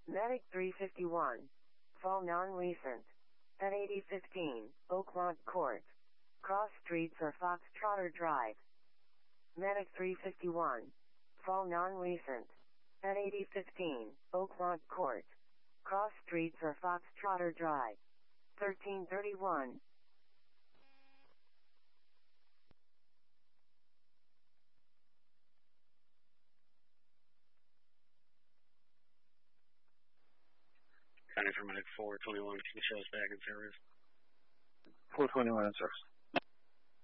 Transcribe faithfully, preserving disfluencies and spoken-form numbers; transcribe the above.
Medic three fifty-one. Fall non-recent. At eighty fifteen, Oakmont Court. Cross Streets or Foxtrotter Drive. Medic three fifty-one. Fall non-recent. At eighty fifteen, Oakmont Court. Cross Streets or Foxtrotter Drive. thirteen thirty-one. County for Medic four twenty-one, can you show us back in service? four twenty-one in service.